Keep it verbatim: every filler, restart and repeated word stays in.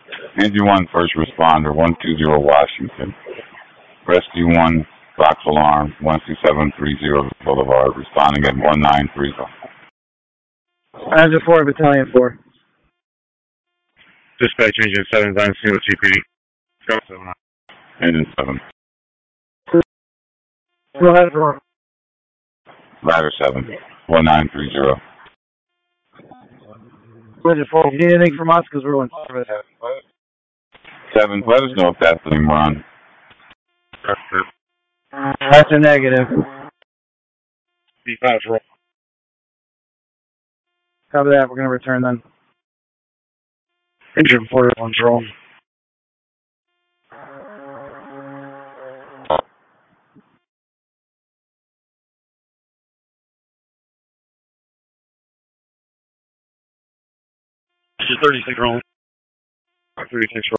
Engine one, first responder, one two zero Washington. Rescue one, Fox Alarm, one two seven three zero Boulevard, responding at one nine three zero. Engine four, Battalion four. Dispatch Engine seven, nine single G P D. Go seven. Engine seven. Go ahead, four. Ladder seven, one nine three zero. Engine four, you need anything from us because we're in service. Seven, let us know if that's the name we're on. That's a negative. B five, roll. Copy that, we're going to return then. Engine four, one's roll. thirty-six rolling. thirty-six roll.